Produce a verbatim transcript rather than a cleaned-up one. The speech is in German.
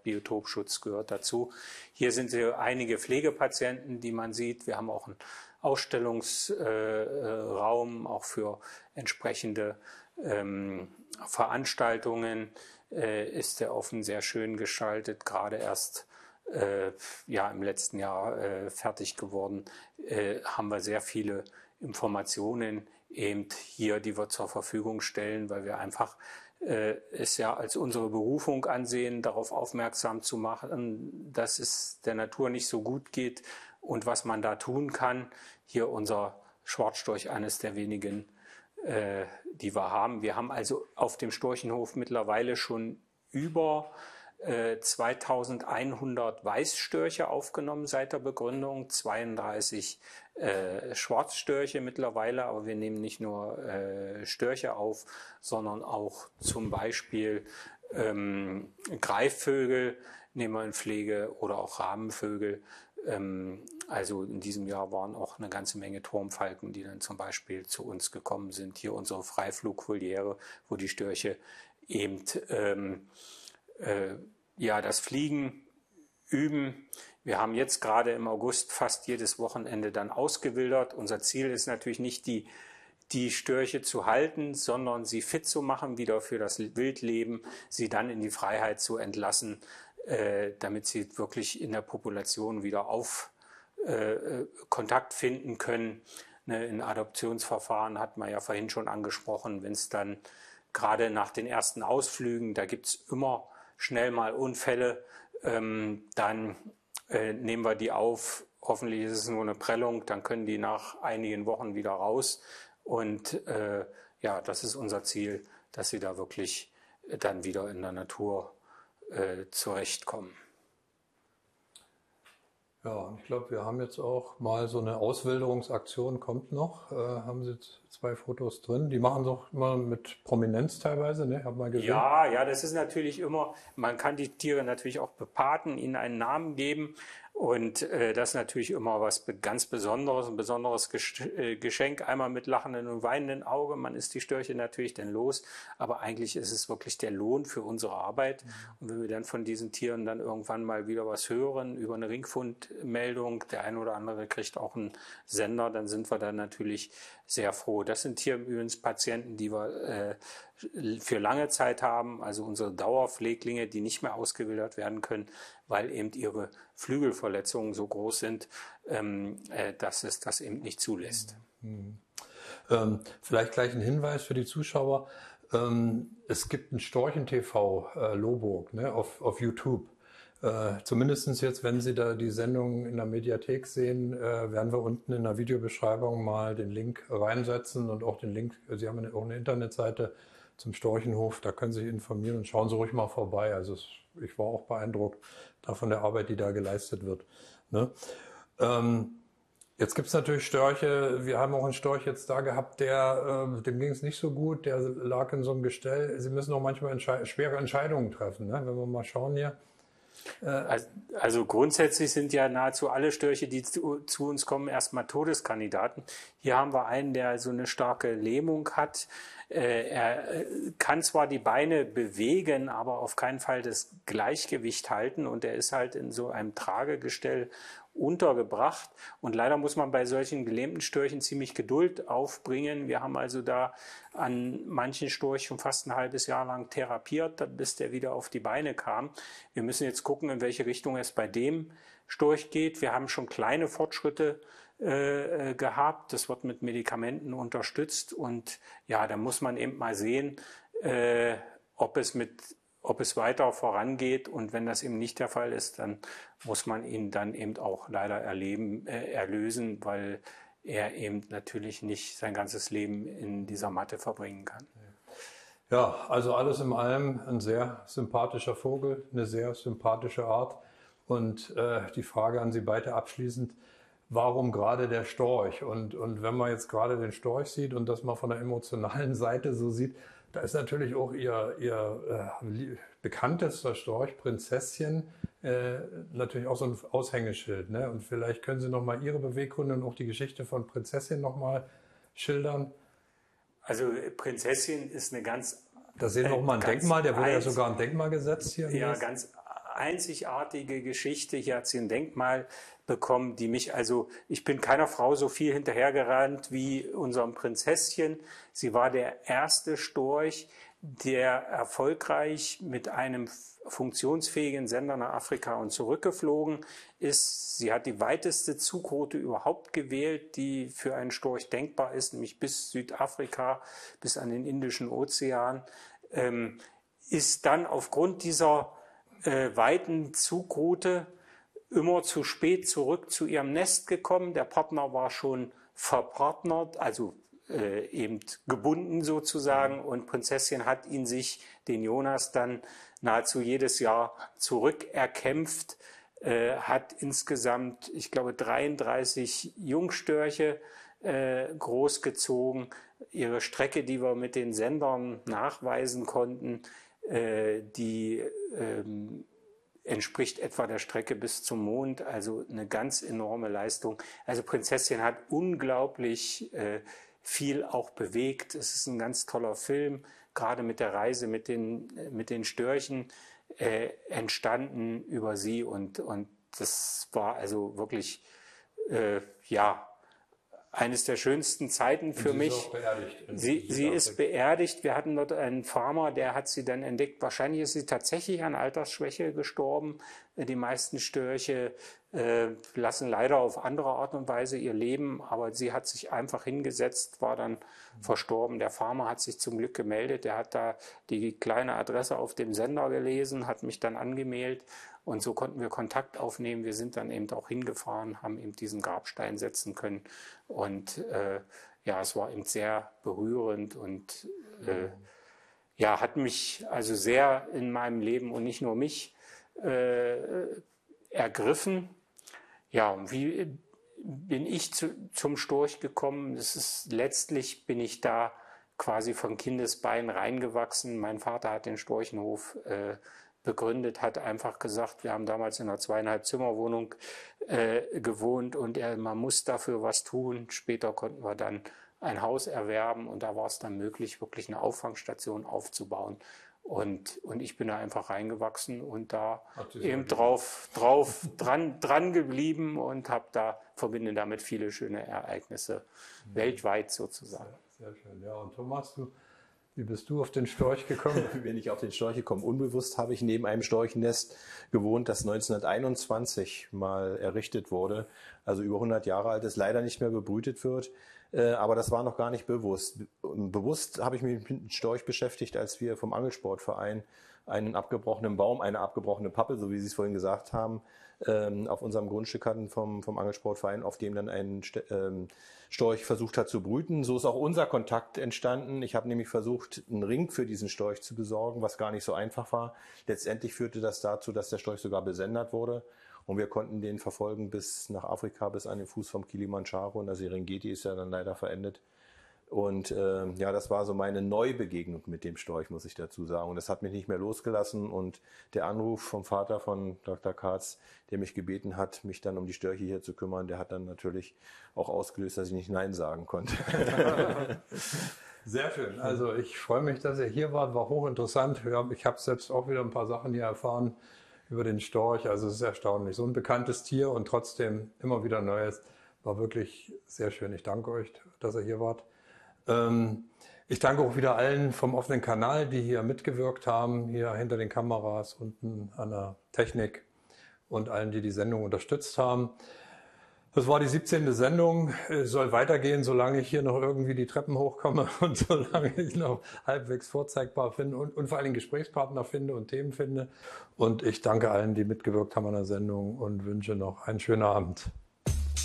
Biotopschutz gehört dazu. Hier sind einige Pflegepatienten, die man sieht. Wir haben auch einen Ausstellungsraum, äh, auch für entsprechende ähm, Veranstaltungen äh, ist der offen sehr schön gestaltet, gerade erst äh, ja, im letzten Jahr äh, fertig geworden, äh, haben wir sehr viele Informationen eben hier, die wir zur Verfügung stellen, weil wir einfach äh, es ja als unsere Berufung ansehen, darauf aufmerksam zu machen, dass es der Natur nicht so gut geht und was man da tun kann. Hier unser Schwarzstorch, eines der wenigen, äh, die wir haben. Wir haben also auf dem Storchenhof mittlerweile schon über äh, zweitausendeinhundert Weißstörche aufgenommen seit der Begründung, zweiunddreißig äh, Schwarzstörche mittlerweile, aber wir nehmen nicht nur äh, Störche auf, sondern auch zum Beispiel ähm, Greifvögel nehmen wir in Pflege oder auch Rabenvögel. Ähm, also in diesem Jahr waren auch eine ganze Menge Turmfalken, die dann zum Beispiel zu uns gekommen sind. Hier unsere Freiflugvoliere, wo die Störche eben ähm, äh, ja, das Fliegen üben. Wir haben jetzt gerade im August fast jedes Wochenende dann ausgewildert. Unser Ziel ist natürlich nicht, die, die Störche zu halten, sondern sie fit zu machen, wieder für das Wildleben, sie dann in die Freiheit zu entlassen, äh, damit sie wirklich in der Population wieder auf äh, Kontakt finden können. Ne, in Adoptionsverfahren hat man ja vorhin schon angesprochen, wenn es dann gerade nach den ersten Ausflügen, da gibt es immer schnell mal Unfälle, ähm, dann äh, nehmen wir die auf. Hoffentlich ist es nur eine Prellung, dann können die nach einigen Wochen wieder raus. Und äh, ja, das ist unser Ziel, dass sie da wirklich dann wieder in der Natur äh, zurechtkommen. Ja, ich glaube, wir haben jetzt auch mal so eine Auswilderungsaktion, kommt noch. Äh, haben Sie zwei Fotos drin? Die machen doch immer mit Prominenz teilweise, ne? Hab mal gesehen. Ja, ja, das ist natürlich immer, man kann die Tiere natürlich auch bepaten, ihnen einen Namen geben. Und äh, das ist natürlich immer was ganz Besonderes, ein besonderes Geschenk, einmal mit lachenden und weinenden Augen. Man ist die Störche natürlich dann los, aber eigentlich ist es wirklich der Lohn für unsere Arbeit. Mhm. Und wenn wir dann von diesen Tieren dann irgendwann mal wieder was hören über eine Ringfundmeldung, der eine oder andere kriegt auch einen Sender, dann sind wir dann natürlich sehr froh. Das sind hier übrigens Patienten, die wir äh, für lange Zeit haben, also unsere Dauerpfleglinge, die nicht mehr ausgewildert werden können, weil eben ihre Flügelverletzungen so groß sind, ähm, äh, dass es das eben nicht zulässt. Mhm. Ähm, vielleicht gleich ein Hinweis für die Zuschauer. Ähm, es gibt ein Storchen-T V, äh, Lohburg, ne, auf, auf YouTube. Äh, zumindest jetzt, wenn Sie da die Sendung in der Mediathek sehen, äh, werden wir unten in der Videobeschreibung mal den Link reinsetzen und auch den Link, Sie haben eine, auch eine Internetseite zum Storchenhof, da können Sie sich informieren und schauen Sie ruhig mal vorbei. Also es, ich war auch beeindruckt da von der Arbeit, die da geleistet wird. Ne? Ähm, jetzt gibt es natürlich Störche, wir haben auch einen Storch jetzt da gehabt, der, äh, dem ging es nicht so gut, der lag in so einem Gestell. Sie müssen auch manchmal entschei- schwere Entscheidungen treffen, ne? Wenn wir mal schauen hier. Also, also grundsätzlich sind ja nahezu alle Störche, die zu, zu uns kommen, erstmal Todeskandidaten. Hier haben wir einen, der so eine starke Lähmung hat. Äh, er kann zwar die Beine bewegen, aber auf keinen Fall das Gleichgewicht halten und er ist halt in so einem Tragegestell untergebracht. Und leider muss man bei solchen gelähmten Störchen ziemlich Geduld aufbringen. Wir haben also da an manchen Storch schon fast ein halbes Jahr lang therapiert, bis der wieder auf die Beine kam. Wir müssen jetzt gucken, in welche Richtung es bei dem Storch geht. Wir haben schon kleine Fortschritte äh, gehabt. Das wird mit Medikamenten unterstützt. Und ja, da muss man eben mal sehen, äh, ob es mit ob es weiter vorangeht, und wenn das eben nicht der Fall ist, dann muss man ihn dann eben auch leider erleben, äh, erlösen, weil er eben natürlich nicht sein ganzes Leben in dieser Matte verbringen kann. Ja, also alles in allem ein sehr sympathischer Vogel, eine sehr sympathische Art. Und äh, die Frage an Sie beide abschließend, warum gerade der Storch? Und, und wenn man jetzt gerade den Storch sieht und das mal von der emotionalen Seite so sieht, da ist natürlich auch Ihr, ihr äh, bekanntester Storch, Prinzesschen, äh, natürlich auch so ein Aushängeschild. Ne? Und vielleicht können Sie noch mal Ihre Beweggründe und auch die Geschichte von Prinzesschen noch mal schildern. Also Prinzesschen ist eine ganz... Da sehen wir noch mal ein Denkmal, der wurde ja sogar ein Denkmal gesetzt hier. Ja, ganz einzigartige Geschichte. Hier hat sie ein Denkmal bekommen, die mich, also ich bin keiner Frau so viel hinterhergerannt wie unserem Prinzesschen. Sie war der erste Storch, der erfolgreich mit einem funktionsfähigen Sender nach Afrika und zurückgeflogen ist. Sie hat die weiteste Zugroute überhaupt gewählt, die für einen Storch denkbar ist, nämlich bis Südafrika, bis an den Indischen Ozean. Ähm, ist dann aufgrund dieser äh, weiten Zugroute immer zu spät zurück zu ihrem Nest gekommen. Der Partner war schon verpartnert, also äh, eben gebunden sozusagen, und Prinzesschen hat ihn sich, den Jonas, dann nahezu jedes Jahr zurückerkämpft, äh, hat insgesamt, ich glaube, dreiunddreißig Jungstörche äh, großgezogen. Ihre Strecke, die wir mit den Sendern nachweisen konnten, äh, die ähm, entspricht etwa der Strecke bis zum Mond, also eine ganz enorme Leistung. Also Prinzesschen hat unglaublich äh, viel auch bewegt. Es ist ein ganz toller Film, gerade mit der Reise mit den, mit den Störchen äh, entstanden über sie, und, und das war also wirklich, äh, ja, eines der schönsten Zeiten für mich. Sie ist auch beerdigt. Sie, sie ist beerdigt. Wir hatten dort einen Farmer, der hat sie dann entdeckt. Wahrscheinlich ist sie tatsächlich an Altersschwäche gestorben. Die meisten Störche äh, lassen leider auf andere Art und Weise ihr Leben, aber sie hat sich einfach hingesetzt, war dann mhm. verstorben. Der Farmer hat sich zum Glück gemeldet. Der hat da die kleine Adresse auf dem Sender gelesen, hat mich dann angemeldet. Und so konnten wir Kontakt aufnehmen. Wir sind dann eben auch hingefahren, haben eben diesen Grabstein setzen können. Und äh, ja, es war eben sehr berührend und äh, ja, hat mich also sehr in meinem Leben und nicht nur mich äh, ergriffen. Ja, und wie bin ich zu, zum Storch gekommen? Das ist, letztlich bin ich da quasi von Kindesbein reingewachsen. Mein Vater hat den Storchenhof äh, begründet, hat einfach gesagt, wir haben damals in einer zweieinhalb Zimmerwohnung äh, gewohnt und er, man muss dafür was tun. Später konnten wir dann ein Haus erwerben und da war es dann möglich, wirklich eine Auffangstation aufzubauen. Und, und ich bin da einfach reingewachsen und da eben drauf, drauf dran, dran geblieben und habe da, verbinde damit viele schöne Ereignisse, mhm. weltweit sozusagen. Sehr, sehr schön. Ja, und Thomas, du Wie bist du auf den Storch gekommen? Wie bin ich auf den Storch gekommen? Unbewusst habe ich neben einem Storchennest gewohnt, das neunzehnhunderteinundzwanzig mal errichtet wurde, also über hundert Jahre alt ist, leider nicht mehr bebrütet wird. Aber das war noch gar nicht bewusst. Bewusst habe ich mich mit dem Storch beschäftigt, als wir vom Angelsportverein einen abgebrochenen Baum, eine abgebrochene Pappel, so wie Sie es vorhin gesagt haben, auf unserem Grundstück hatten vom, vom Angelsportverein, auf dem dann ein Storch versucht hat zu brüten. So ist auch unser Kontakt entstanden. Ich habe nämlich versucht, einen Ring für diesen Storch zu besorgen, was gar nicht so einfach war. Letztendlich führte das dazu, dass der Storch sogar besendert wurde. Und wir konnten den verfolgen bis nach Afrika, bis an den Fuß vom Kilimanjaro. Und der Serengeti ist ja dann leider verendet. Und äh, ja, das war so meine Neubegegnung mit dem Storch, muss ich dazu sagen. Und das hat mich nicht mehr losgelassen. Und der Anruf vom Vater von Doktor Katz, der mich gebeten hat, mich dann um die Störche hier zu kümmern, der hat dann natürlich auch ausgelöst, dass ich nicht Nein sagen konnte. Sehr schön. Also ich freue mich, dass ihr hier wart. War hochinteressant. Ich habe selbst auch wieder ein paar Sachen hier erfahren über den Storch. Also es ist erstaunlich. So ein bekanntes Tier und trotzdem immer wieder Neues. War wirklich sehr schön. Ich danke euch, dass ihr hier wart. Ich danke auch wieder allen vom offenen Kanal, die hier mitgewirkt haben, hier hinter den Kameras, unten an der Technik und allen, die die Sendung unterstützt haben. Das war die siebzehnte Sendung. Es soll weitergehen, solange ich hier noch irgendwie die Treppen hochkomme und solange ich noch halbwegs vorzeigbar finde und, und vor allem Gesprächspartner finde und Themen finde. Und ich danke allen, die mitgewirkt haben an der Sendung und wünsche noch einen schönen Abend.